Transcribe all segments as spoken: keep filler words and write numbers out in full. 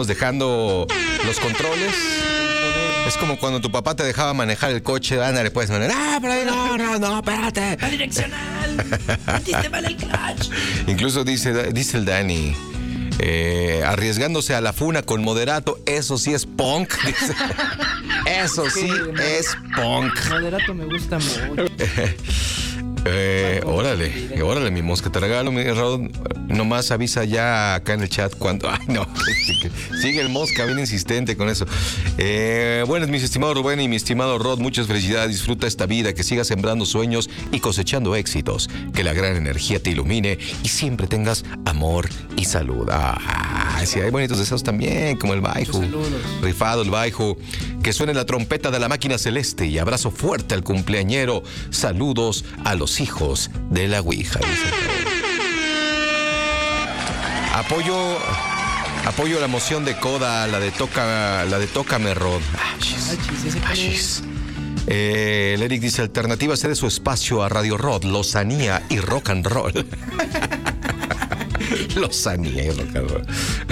dejando los controles. Es como cuando tu papá te dejaba manejar el coche. Ándale, puedes manejar. Ah, pero ahí no, no, no, espérate. La direccional. Metiste mal el clutch. Incluso dice, dice el Dani, eh, arriesgándose a la funa con Moderato. Eso sí es punk. Dice. Eso sí es punk. Moderato me gusta mucho. Eh, órale, órale, mi mosca, te regalo, mi Rod. Nomás avisa ya acá en el chat cuando. Ay, no. Sigue el mosca, bien insistente con eso. Eh, buenas, mis estimados Rubén y mi estimado Rod. Muchas felicidades. Disfruta esta vida, que sigas sembrando sueños y cosechando éxitos. Que la gran energía te ilumine y siempre tengas amor y salud. Ah, sí, hay bonitos deseos también, como el Baihu. Rifado el Baihu. Que suene la trompeta de la máquina celeste y abrazo fuerte al cumpleañero. Saludos a los hijos de la Ouija. Apoyo, apoyo la moción de Coda, la de toca, la de Tócame Rod. Eh, el Eric dice: alternativa cede su espacio a Radio Rod, lozanía y rock and roll. Lozanía y rock and roll.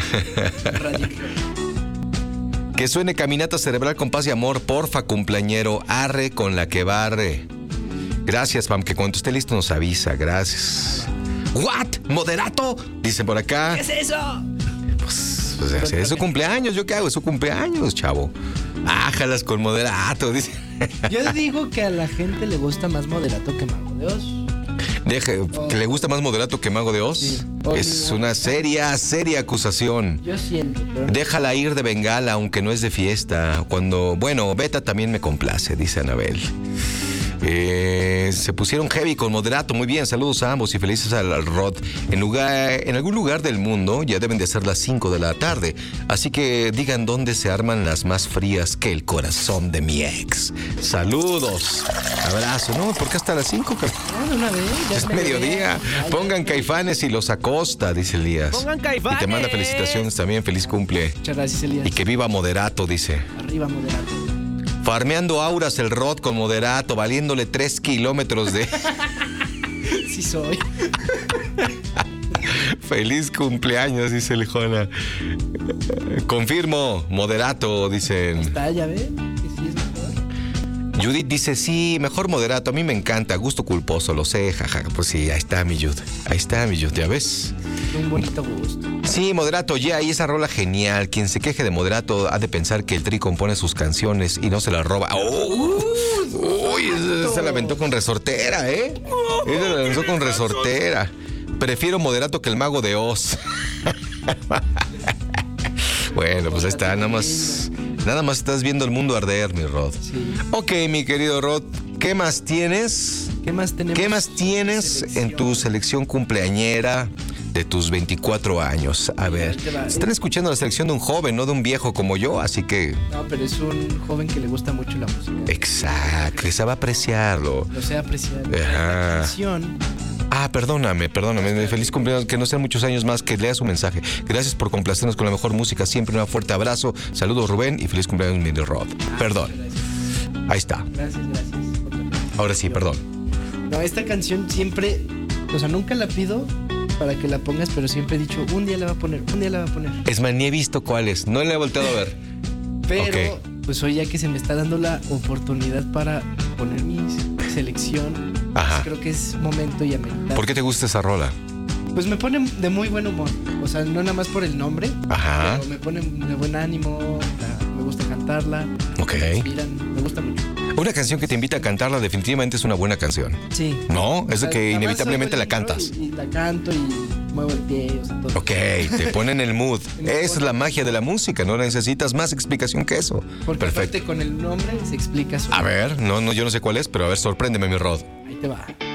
Que suene Caminata Cerebral con Paz y Amor, porfa, cumpleañero. Arre con la que barre. Gracias, Pam, que cuando esté listo nos avisa. Gracias. ¿What? ¿Moderato? Dicen por acá. ¿Qué es eso? Pues, pues es su cumpleaños. ¿Yo qué hago? Es su cumpleaños, chavo. Ájalas con Moderato, dice. Yo digo que a la gente le gusta más Moderato que Mago de Oz. Deje, oh. ¿Que le gusta más Moderato que Mago de Oz? Sí. Oh, es una seria, seria acusación. Yo siento. Pero... déjala ir de Bengala, aunque no es de fiesta. Cuando, bueno, Beta también me complace, dice Anabel. Eh, se pusieron heavy con Moderato. Muy bien, saludos a ambos y felices al, al Rod. En, lugar, en algún lugar del mundo ya deben de ser las cinco de la tarde. Así que digan dónde se arman las más frías que el corazón de mi ex. Saludos. Abrazo. No, ¿por qué hasta las cinco? No, una vez, ya es mediodía. Pongan Caifanes y los Acosta, dice Elías. Pongan Caifanes. Y te manda felicitaciones también. Feliz cumple. Muchas gracias, Elías. Y que viva Moderato, dice. Arriba, Moderato. Farmeando auras el Rod con Moderato, valiéndole tres kilómetros de... Sí soy. Feliz cumpleaños, dice Lijona. Confirmo, Moderato, dicen. Está, ya ven, que sí es mejor. Judith dice, sí, mejor Moderato, a mí me encanta, gusto culposo, lo sé, jaja. Pues sí, ahí está mi Jud, ahí está mi Jud, ¿ya ves? Un bonito gusto. Sí, Moderato, ya, yeah, y esa rola genial. Quien se queje de Moderato ha de pensar que el Tri compone sus canciones y no se las roba. ¡Oh! ¡Uy! Se, se la aventó con resortera, ¿eh? Se la lanzó con resortera. Prefiero Moderato que el Mago de Oz. Bueno, pues ahí está, nada más... Nada más estás viendo el mundo arder, mi Rod. Sí. Ok, mi querido Rod, ¿qué más tienes? ¿Qué más tenemos? ¿Qué más tienes en tu selección cumpleañera de tus veinticuatro años? A ver, están escuchando la selección de un joven, no de un viejo como yo, así que... No, pero es un joven que le gusta mucho la música. Exacto, que sabe apreciarlo. Lo sé apreciar. Ajá. La canción... Ah, perdóname, perdóname. Feliz cumpleaños, que no sean muchos años más, que lea su mensaje. Gracias por complacernos con la mejor música. Siempre un fuerte abrazo. Saludos, Rubén, y feliz cumpleaños, Mini Rod. Perdón. Ahí está. Gracias, gracias. Ahora sí, perdón. No, esta canción siempre, o sea, nunca la pido para que la pongas, pero siempre he dicho, un día la va a poner, un día la va a poner. Es más, ni he visto cuál es. No la he volteado a ver. Pero, okay. Pues hoy ya que se me está dando la oportunidad para poner mi selección, pues creo que es momento y ameritar. ¿Por qué te gusta esa rola? Pues me pone de muy buen humor. O sea, no nada más por el nombre. Ajá. Pero me pone de buen ánimo. La, me gusta cantarla. Ok. Me inspiran, me gusta mucho. Una canción que te invita a cantarla definitivamente es una buena canción. Sí. ¿No? Es de que inevitablemente la cantas. Y, y la canto y muevo el pie, o sea, todo. Ok, te pone en el mood. Es la magia de la música, no necesitas más explicación que eso. Porque perfecto. Aparte con el nombre se explica. A ver, no, no, yo no sé cuál es, pero a ver, sorpréndeme, mi Rod. Ahí te va.